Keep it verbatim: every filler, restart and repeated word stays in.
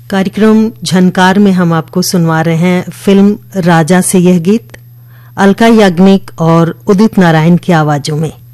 कार्यक्रम झनकार में हम आपको सुनवा रहे हैं फिल्म राजा से यह गीत अलका याग्निक और उदित नारायण की आवाजों में।